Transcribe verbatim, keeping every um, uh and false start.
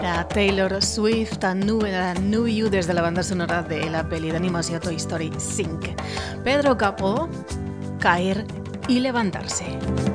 Era Taylor Swift a Knew You des de la banda sonora de la pel·li d'animació Toy Story cinc. Pedro Capó, Caer y levantarse.